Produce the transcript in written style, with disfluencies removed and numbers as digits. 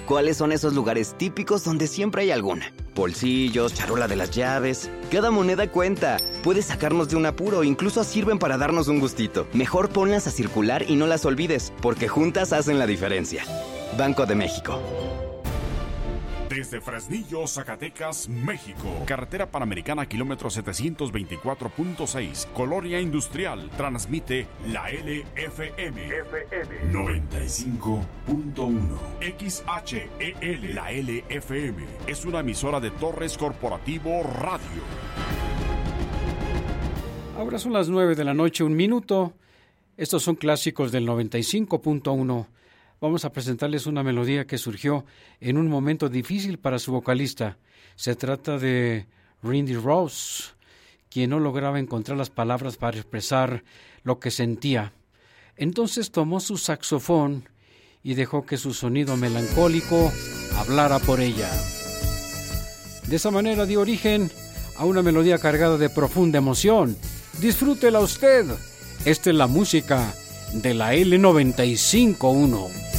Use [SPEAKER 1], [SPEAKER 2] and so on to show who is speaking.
[SPEAKER 1] ¿Cuáles son esos lugares típicos donde siempre hay alguna? Bolsillos, charola de las llaves. Cada moneda cuenta. Puede sacarnos de un apuro, incluso sirven para darnos un gustito. Mejor ponlas a circular y no las olvides, porque juntas hacen la diferencia. Banco de México.
[SPEAKER 2] Desde Fresnillo, Zacatecas, México. Carretera Panamericana, kilómetro 724.6. Colonia Industrial. Transmite la LFM. 95.1. XHEL. La LFM. Es una emisora de Torres Corporativo Radio.
[SPEAKER 3] Ahora son las 9 de la noche, 1 minuto. Estos son clásicos del 95.1. Vamos a presentarles una melodía que surgió en un momento difícil para su vocalista. Se trata de Randy Rhoads, quien no lograba encontrar las palabras para expresar lo que sentía. Entonces tomó su saxofón y dejó que su sonido melancólico hablara por ella. De esa manera dio origen a una melodía cargada de profunda emoción. Disfrútela usted. Esta es la música de la L95.1.